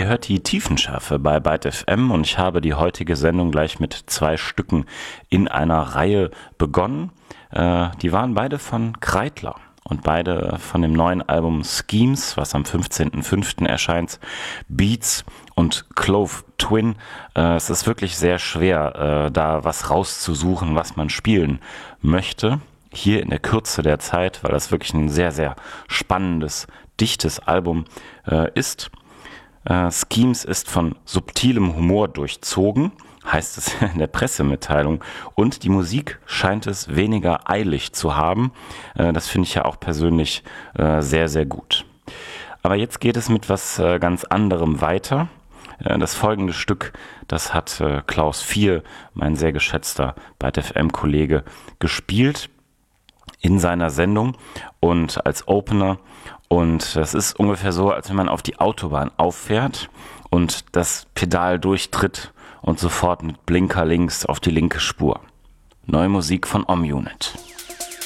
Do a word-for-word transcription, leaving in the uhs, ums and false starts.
Ihr hört die Tiefenschärfe bei Byte F M und ich habe die heutige Sendung gleich mit zwei Stücken in einer Reihe begonnen. Äh, die waren beide von Kreidler und beide von dem neuen Album Schemes, was am fünfzehnten fünften erscheint. Beats und Clove Twin. Äh, es ist wirklich sehr schwer, äh, da was rauszusuchen, was man spielen möchte. Hier in der Kürze der Zeit, weil das wirklich ein sehr, sehr spannendes, dichtes Album äh, ist. Äh, Schemes ist von subtilem Humor durchzogen, heißt es in der Pressemitteilung. Und die Musik scheint es weniger eilig zu haben. Äh, das finde ich ja auch persönlich äh, sehr, sehr gut. Aber jetzt geht es mit was äh, ganz anderem weiter. Äh, das folgende Stück, das hat äh, Klaus Vier, mein sehr geschätzter Byte F M-Kollege, gespielt in seiner Sendung und als Opener. Und das ist ungefähr so, als wenn man auf die Autobahn auffährt und das Pedal durchtritt und sofort mit Blinker links auf die linke Spur. Neue Musik von Om Unit.